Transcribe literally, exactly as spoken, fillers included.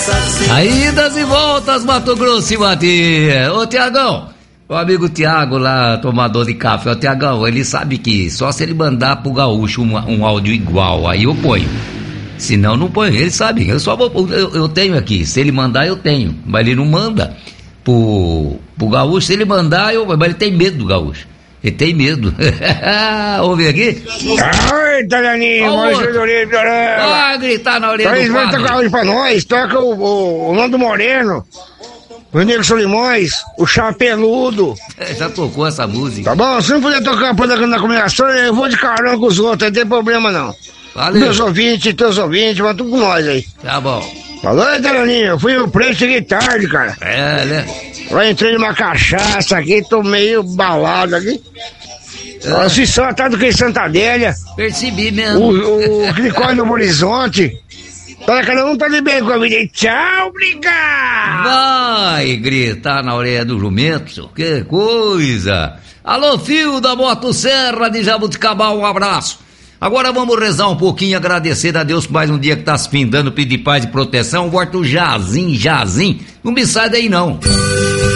Aí, idas e voltas, Mato Grosso e Matias. Ô, Tiagão, o amigo Tiago lá, tomador de café, o Tiagão, ele sabe que só se ele mandar pro gaúcho um, um áudio igual, aí eu ponho. Senão não ponho, ele sabe, eu só vou, eu, eu tenho aqui, se ele mandar eu tenho, mas ele não manda pro, pro gaúcho, se ele mandar, eu, mas ele tem medo do gaúcho. Ele tem medo. Ouve aqui? Oi, Italianinho, Maurício do Orelha do Orelha. Vai gritar na orelha Três do vezes padre. toca hoje pra nós, toca o, o, o Nando Moreno, o Negro Solimões, o Chapeludo. Já tocou essa música. Tá bom? Se não puder tocar por aqui na combinação, eu vou de carão com os outros, não tem problema não. Valeu. Meus ouvintes, teus ouvintes, vai tudo com nós aí. Tá bom. Falou, Italianinho, eu fui no preço, cheguei tarde, cara. É, né? Eu entrei numa cachaça aqui, tô meio balado aqui. É. Se só tá do que em Santa Adélia. Percebi mesmo. O, o que corre no horizonte. Para cada um tá de bem com a vida. E tchau, obrigado! Vai gritar na orelha do jumento, que coisa! Alô, fio da motosserra de Jabuticabal, um abraço. Agora vamos rezar um pouquinho, agradecer a Deus por mais um dia que tá se findando, pedir paz e proteção. Volta o Jazim, Jazim. Não me sai daí não.